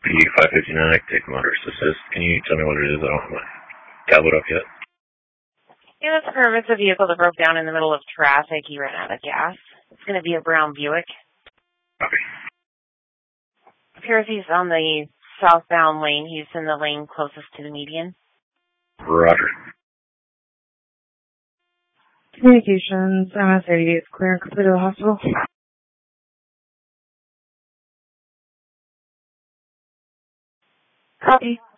P559, take motorist assist. Can you tell me what it is? I don't have my tablet up yet. Yeah, that's confirmed. It's a vehicle that broke down in the middle of traffic. He ran out of gas. It's going to be a brown Buick. Copy. Appears he's on the southbound lane. He's in the lane closest to the median. Roger. Communications, MS-88 is clear and complete to the hospital. Copy.